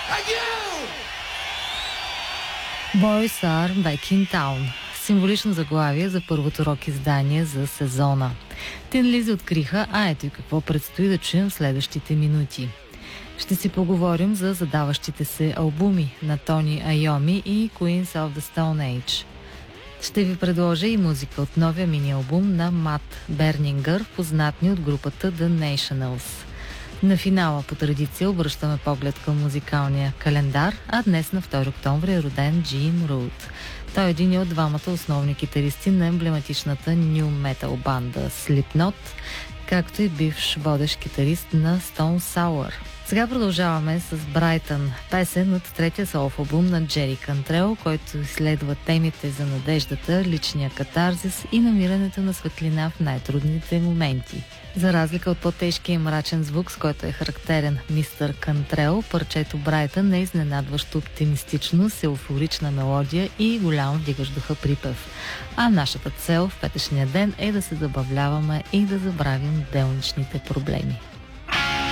Boys are back in town. Символично заглавие за първото рок издание за сезона. Тин Лизи откриха, ето и какво предстои да чуем в следващите минути. Ще си поговорим за задаващите се албуми на Тони Айоми и Queens of the Stone Age. Ще ви предложа и музика от новия мини-албум на Мат Бернингър, познатни от групата The Nationals. На финала по традиция обръщаме поглед към музикалния календар, а днес на 2 октомври е роден Джим Рут. Той е един от двамата основни китаристи на емблематичната ню метал банда Slipknot, както и бивш водещ китарист на Stone Sour. Сега продължаваме с Брайтън, песен от третия солов албум на Джери Кантрел, който изследва темите за надеждата, личния катарзис и намирането на светлина в най-трудните моменти. За разлика от по-тежкия и мрачен звук, с който е характерен мистер Кантрел, парчето Брайтън е изненадващо оптимистично, с еуфорична мелодия и голям вдигащ духа припев. А нашата цел в петъчния ден е да се забавляваме и да забравим делничните проблеми.